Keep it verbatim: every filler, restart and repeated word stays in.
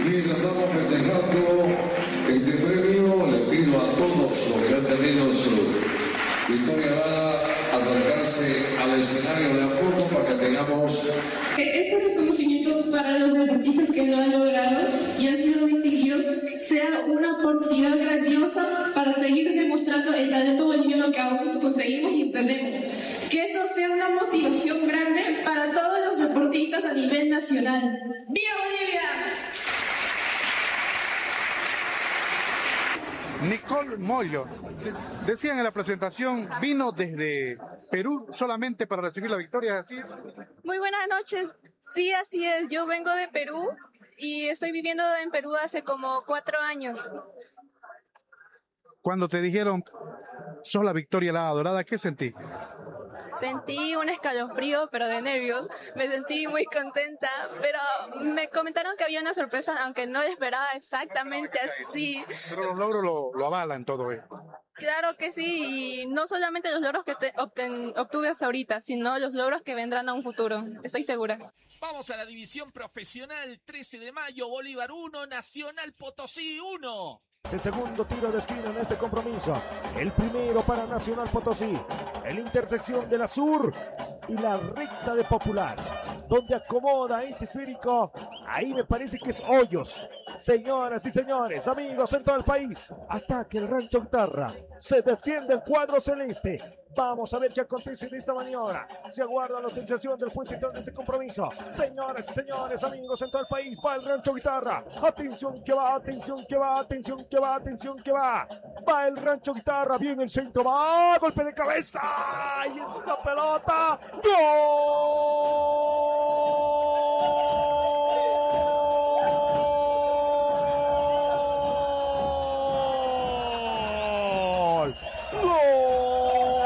mientras estamos festejando este premio, le pido a todos los que han tenido su victoria ganada acercarse al escenario de a poco para que tengamos este reconocimiento para los deportistas que lo han logrado y han sido distinguidos sea una oportunidad grandiosa para seguir demostrando el talento boliviano que aún conseguimos y entendemos. Que esto sea una motivación grande para todos los deportistas a nivel nacional. ¡Viva Bolivia! Nicole Mollo, decían en la presentación, vino desde Perú solamente para recibir la victoria, ¿así es? Muy buenas noches, sí, así es, yo vengo de Perú y estoy viviendo en Perú hace como cuatro años. Cuando te dijeron, sos la Victoria la Dorada, ¿qué sentí? Sentí un escalofrío, pero de nervios. Me sentí muy contenta, pero me comentaron que había una sorpresa, aunque no la esperaba exactamente así. Pero los logros lo, lo avalan todo, ¿eh? Claro que sí, y no solamente los logros que te obten, obtuve hasta ahorita, sino los logros que vendrán a un futuro, estoy segura. Vamos a la división profesional, trece de mayo, Bolívar uno, Nacional Potosí uno. El segundo tiro de esquina en este compromiso. El primero para Nacional Potosí. En la intersección de la Sur y la recta de Popular. Donde acomoda ese esférico. Ahí me parece que es Hoyos. Señoras y señores, amigos en todo el país. Ataque el Rancho Guitarra. Se defiende el cuadro celeste. Vamos a ver qué acontece en esta maniobra. Se aguarda la autorización del juez de este compromiso. Señoras y señores, amigos en todo el país, va el Rancho Guitarra. Atención que va, atención que va, atención que va, atención que va. Va el Rancho Guitarra, viene el centro, va, golpe de cabeza. Y esa pelota, ¡gol!